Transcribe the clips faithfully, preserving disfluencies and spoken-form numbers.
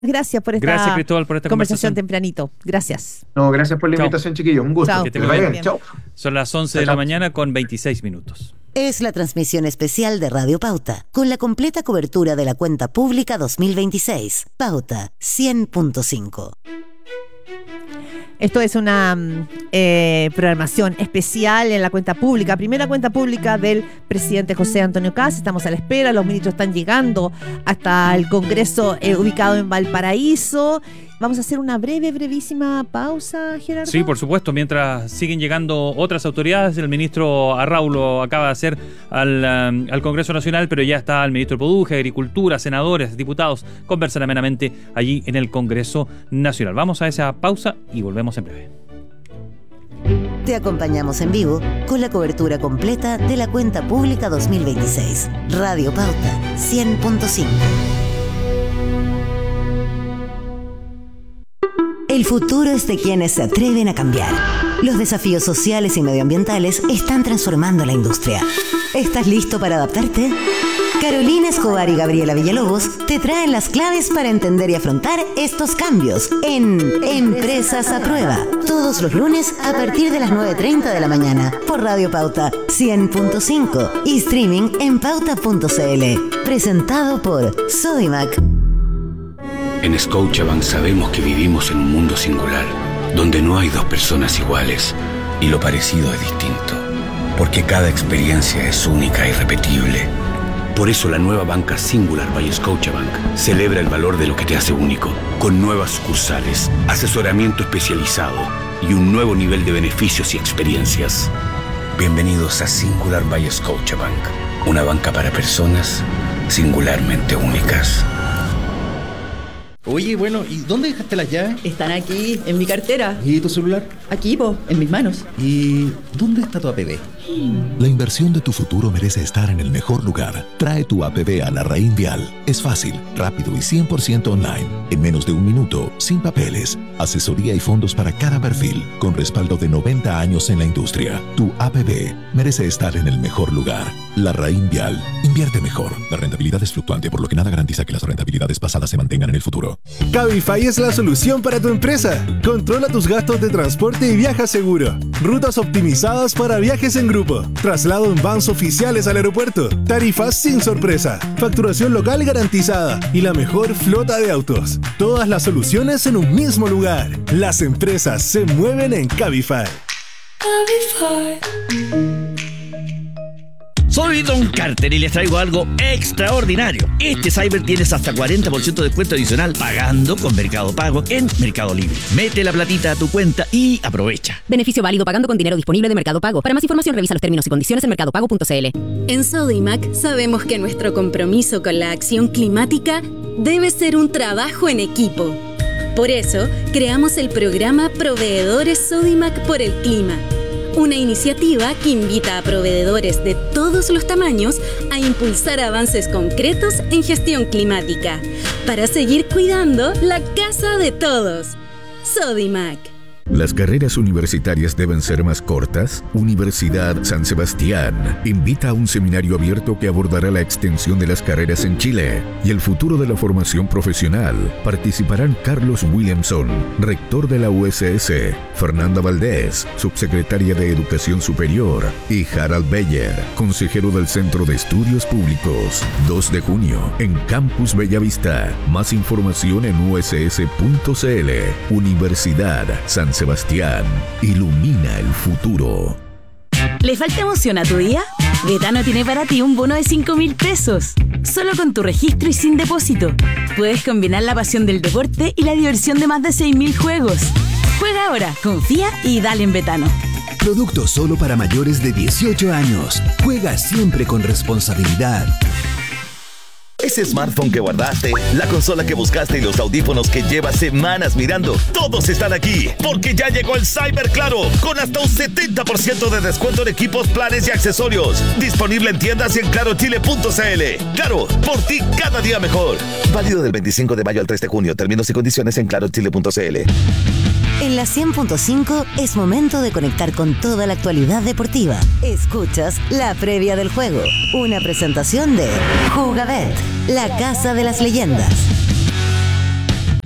Gracias por esta Gracias, Cristóbal, por esta conversación, conversación tempranito. Gracias. No, gracias por la Chao. invitación, chiquillos. Un gusto. Chao. Que Que te te vaya vaya bien. bien. Chao. Son las once Chao, de la chao. mañana con veintiséis minutos. Es la transmisión especial de Radio Pauta, con la completa cobertura de la cuenta pública dos mil veintiséis. Pauta cien punto cinco. Esto es una mm, eh, programación especial en la cuenta pública, primera cuenta pública del presidente José Antonio Kast. Estamos a la espera, los ministros están llegando hasta el Congreso eh, ubicado en Valparaíso. Vamos a hacer una breve, brevísima pausa, Gerardo. Sí, por supuesto, mientras siguen llegando otras autoridades, el ministro Arrau lo acaba de hacer al, um, al Congreso Nacional, pero ya está el ministro Poduje, Agricultura, senadores, diputados, conversan amenamente allí en el Congreso Nacional. Vamos a esa pausa y volvemos en breve. Te acompañamos en vivo con la cobertura completa de la cuenta pública dos mil veintiséis. Radio Pauta cien punto cinco. El futuro es de quienes se atreven a cambiar. Los desafíos sociales y medioambientales están transformando la industria. ¿Estás listo para adaptarte? Carolina Escobar y Gabriela Villalobos te traen las claves para entender y afrontar estos cambios en Empresas a Prueba. Todos los lunes a partir de las nueve treinta de la mañana por Radio Pauta cien punto cinco y streaming en pauta punto cl. Presentado por Sodimac. En Scotiabank sabemos que vivimos en un mundo singular, donde no hay dos personas iguales y lo parecido es distinto, porque cada experiencia es única e irrepetible. Por eso la nueva banca Singular by Scotiabank celebra el valor de lo que te hace único, con nuevas sucursales, asesoramiento especializado y un nuevo nivel de beneficios y experiencias. Bienvenidos a Singular by Scotiabank, una banca para personas singularmente únicas. Oye, bueno, ¿y dónde dejaste las llaves? Están aquí, en mi cartera. ¿Y tu celular? Aquí, po, en mis manos. ¿Y dónde está tu A P B? La inversión de tu futuro merece estar en el mejor lugar. Trae tu A P B a Larraín Vial. Es fácil, rápido y cien por ciento online. En menos de un minuto, sin papeles. Asesoría y fondos para cada perfil, con respaldo de noventa años en la industria. Tu A P B merece estar en el mejor lugar. Larraín Vial. Invierte mejor. La rentabilidad es fluctuante, por lo que nada garantiza que las rentabilidades pasadas se mantengan en el futuro. Cabify es la solución para tu empresa. Controla tus gastos de transporte y viaja seguro. Rutas optimizadas para viajes en grupo. Traslado en vans oficiales al aeropuerto. Tarifas sin sorpresa. Facturación local garantizada. Y la mejor flota de autos. Todas las soluciones en un mismo lugar. Las empresas se mueven en Cabify. Cabify. Soy Don Carter y les traigo algo extraordinario. Este Cyber tienes hasta cuarenta por ciento de descuento adicional pagando con Mercado Pago en Mercado Libre. Mete la platita a tu cuenta y aprovecha. Beneficio válido pagando con dinero disponible de Mercado Pago. Para más información revisa los términos y condiciones en mercado pago punto cl. En Sodimac sabemos que nuestro compromiso con la acción climática debe ser un trabajo en equipo. Por eso, creamos el programa Proveedores Sodimac por el Clima. Una iniciativa que invita a proveedores de todos los tamaños a impulsar avances concretos en gestión climática para seguir cuidando la casa de todos. Sodimac. ¿Las carreras universitarias deben ser más cortas? Universidad San Sebastián invita a un seminario abierto que abordará la extensión de las carreras en Chile y el futuro de la formación profesional. Participarán Carlos Williamson, rector de la U S S, Fernanda Valdés, subsecretaria de Educación Superior, y Harald Beyer, consejero del Centro de Estudios Públicos. dos de junio, en Campus Bellavista. Más información en u s s punto c l. Universidad San Sebastián. Ilumina el futuro. ¿Le falta emoción a tu día? Betano tiene para ti un bono de cinco mil pesos. Solo con tu registro y sin depósito. Puedes combinar la pasión del deporte y la diversión de más de seis mil juegos. Juega ahora, confía y dale en Betano. Producto solo para mayores de dieciocho años. Juega siempre con responsabilidad. Ese smartphone que guardaste, la consola que buscaste y los audífonos que llevas semanas mirando, todos están aquí, porque ya llegó el Cyber Claro, con hasta un setenta por ciento de descuento en equipos, planes y accesorios. Disponible en tiendas y en claro chile punto c l. Claro, por ti cada día mejor. Válido del veinticinco de mayo al tres de junio. Términos y condiciones en claro chile punto c l. En la cien punto cinco es momento de conectar con toda la actualidad deportiva. Escuchas la previa del juego, una presentación de Jugabet, la casa de las leyendas.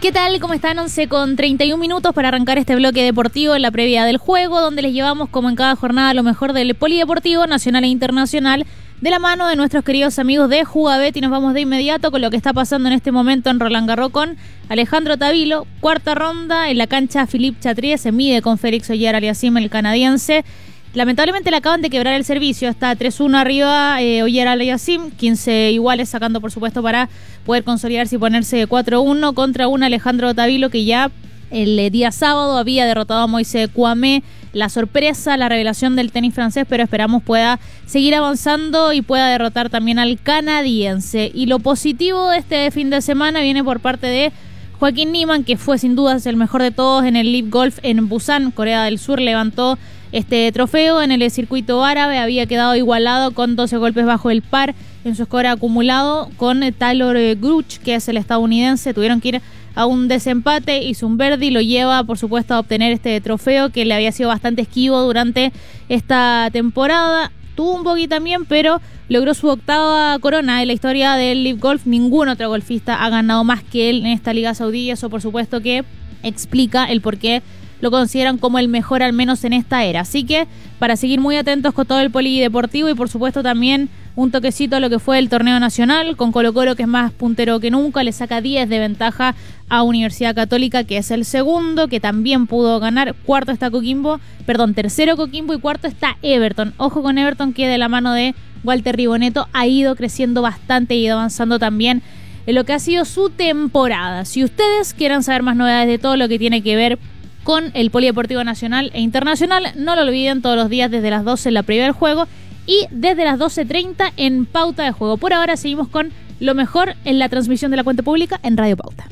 ¿Qué tal? ¿Cómo están? once con treinta y un minutos para arrancar este bloque deportivo en la previa del juego, donde les llevamos como en cada jornada lo mejor del polideportivo nacional e internacional de la mano de nuestros queridos amigos de Jugabet. Y nos vamos de inmediato con lo que está pasando en este momento en Roland Garros con Alejandro Tavilo, cuarta ronda en la cancha Philippe Chatrier, se mide con Félix Auger-Aliassime, el canadiense. Lamentablemente le acaban de quebrar el servicio, está tres uno arriba eh, Auger-Aliassime, quince iguales, sacando por supuesto para poder consolidarse y ponerse cuatro uno contra un Alejandro Tavilo que ya el eh, día sábado había derrotado a Moise Kouamé. La sorpresa, la revelación del tenis francés, pero esperamos pueda seguir avanzando y pueda derrotar también al canadiense. Y lo positivo de este fin de semana viene por parte de Joaquín Niemann, que fue sin dudas el mejor de todos en el Live Golf en Busan, Corea del Sur. Levantó este trofeo en el circuito árabe, había quedado igualado con doce golpes bajo el par en su score acumulado con Taylor Gruch, que es el estadounidense. Tuvieron que ir a un desempate, hizo un birdie, lo lleva por supuesto a obtener este trofeo que le había sido bastante esquivo durante esta temporada. Tuvo un bogey también, pero logró su octava corona en la historia del Live Golf. Ningún otro golfista ha ganado más que él en esta liga saudí, y eso por supuesto que explica el por qué lo consideran como el mejor, al menos en esta era. Así que para seguir muy atentos con todo el polideportivo y por supuesto también un toquecito a lo que fue el torneo nacional con Colo Colo, que es más puntero que nunca, le saca diez de ventaja a Universidad Católica, que es el segundo, que también pudo ganar. Cuarto está Coquimbo, perdón, tercero Coquimbo y cuarto está Everton. Ojo con Everton, que de la mano de Walter Riboneto ha ido creciendo bastante y ido avanzando también en lo que ha sido su temporada. Si ustedes quieren saber más novedades de todo lo que tiene que ver con el polideportivo nacional e internacional, no lo olviden, todos los días desde las doce en la previa del juego y desde las doce treinta en Pauta de Juego. Por ahora seguimos con lo mejor en la transmisión de la cuenta pública en Radio Pauta.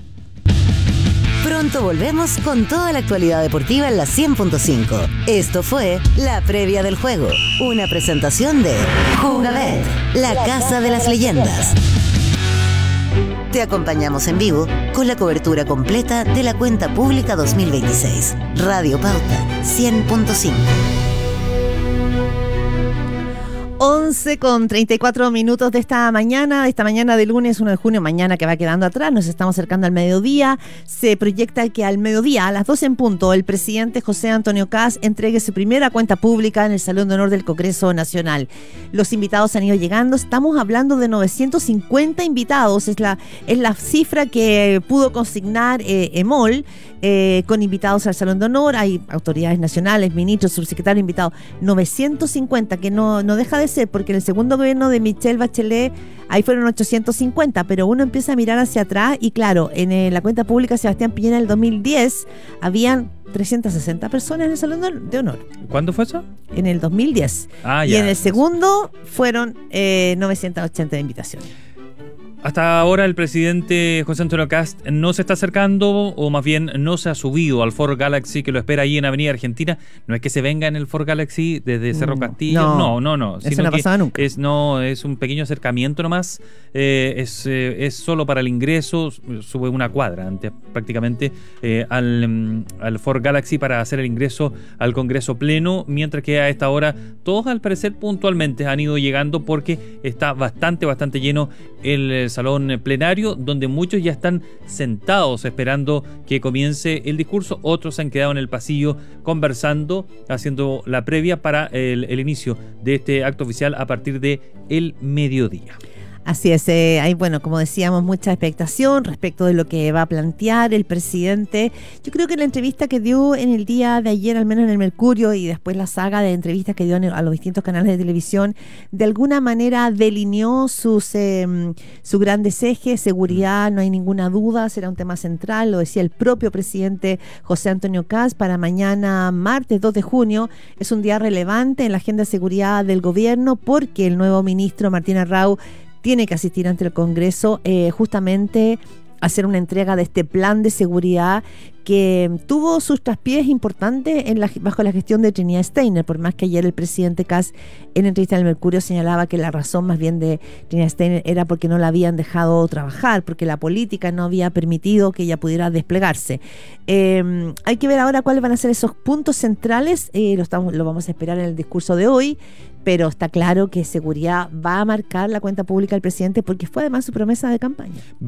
Pronto volvemos con toda la actualidad deportiva en la cien punto cinco. Esto fue La Previa del Juego, una presentación de Jugabet, la casa de las leyendas. Te acompañamos en vivo con la cobertura completa de la cuenta pública dos mil veintiséis. Radio Pauta cien punto cinco. once con treinta y cuatro minutos de esta mañana, de esta mañana de lunes uno de junio, mañana que va quedando atrás, nos estamos acercando al mediodía. Se proyecta que al mediodía, a las doce en punto, el presidente José Antonio Kast entregue su primera cuenta pública en el Salón de Honor del Congreso Nacional. Los invitados han ido llegando, estamos hablando de novecientos cincuenta invitados, es la, es la cifra que pudo consignar eh, EMOL, eh, con invitados al Salón de Honor. Hay autoridades nacionales, ministros, subsecretarios invitados, novecientos cincuenta, que no, no deja de ser, porque en el segundo gobierno de Michelle Bachelet ahí fueron ochocientos cincuenta, pero uno empieza a mirar hacia atrás y claro, en eh, la cuenta pública Sebastián Piñera del dos mil diez habían trescientas sesenta personas en el Salón de Honor. ¿Cuándo fue eso? En el dos mil diez. Ah, y ya. en el segundo fueron eh, novecientas ochenta de invitaciones. Hasta ahora el presidente José Antonio Kast no se está acercando, o más bien no se ha subido al Ford Galaxy que lo espera ahí en Avenida Argentina. No es que se venga en el Ford Galaxy desde Cerro Mm, Castillo, no. no, no, no. Eso sino no que pasaba nunca. Es, no, es un pequeño acercamiento nomás, eh, es, eh, es solo para el ingreso, sube una cuadra antes prácticamente eh, al, mm, al Ford Galaxy para hacer el ingreso al Congreso Pleno, mientras que a esta hora todos al parecer puntualmente han ido llegando porque está bastante, bastante lleno el eh, salón plenario, donde muchos ya están sentados esperando que comience el discurso. Otros se han quedado en el pasillo conversando, haciendo la previa para el, el inicio de este acto oficial a partir de el mediodía. Así es, eh, hay, bueno, como decíamos, mucha expectación respecto de lo que va a plantear el presidente. Yo creo que la entrevista que dio en el día de ayer, al menos en el Mercurio, y después la saga de entrevistas que dio en, a los distintos canales de televisión, de alguna manera delineó sus eh, sus grandes ejes. Seguridad, no hay ninguna duda, será un tema central, lo decía el propio presidente José Antonio Kast. Para mañana, martes dos de junio, es un día relevante en la agenda de seguridad del gobierno, porque el nuevo ministro Martín Arrau tiene que asistir ante el Congreso eh, justamente a hacer una entrega de este plan de seguridad que tuvo sus traspiés importantes en la, bajo la gestión de Trinidad Steiner, por más que ayer el presidente Kast en entrevista en el Mercurio señalaba que la razón más bien de Trinidad Steiner era porque no la habían dejado trabajar, porque la política no había permitido que ella pudiera desplegarse. Eh, hay que ver ahora cuáles van a ser esos puntos centrales, eh, lo, estamos, lo vamos a esperar en el discurso de hoy, pero está claro que seguridad va a marcar la cuenta pública del presidente porque fue además su promesa de campaña.